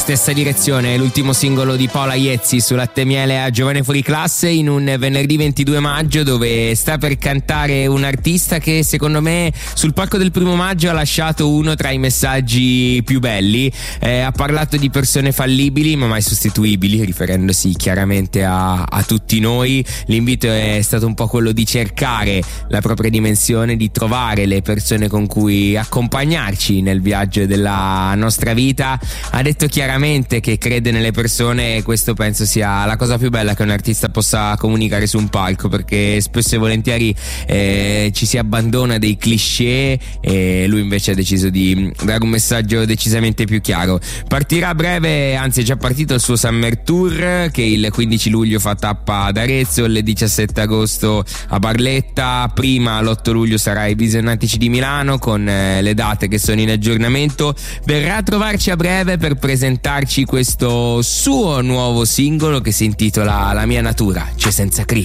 stessa direzione, l'ultimo singolo di Paola Iezzi su Latte e Miele a Giovane Fuori Classe in un venerdì 22 maggio dove sta per cantare un artista che secondo me sul palco del 1 maggio ha lasciato uno tra i messaggi più belli. Ha parlato di persone fallibili ma mai sostituibili, riferendosi chiaramente a tutti noi. L'invito è stato un po' quello di cercare la propria dimensione, di trovare le persone con cui accompagnarci nel viaggio della nostra vita. Ha detto chiaramente che crede nelle persone e questo penso sia la cosa più bella che un artista possa comunicare su un palco, perché spesso e volentieri ci si abbandona a dei cliché e lui invece ha deciso di dare un messaggio decisamente più chiaro. Partirà a breve, anzi è già partito il suo Summer Tour che il 15 luglio fa tappa ad Arezzo, il 17 agosto a Barletta, prima l'8 luglio sarà ai Visionatici di Milano con le date che sono in aggiornamento. Verrà a trovarci a breve per presentarci questo suo nuovo singolo che si intitola La mia natura c'è senza cri.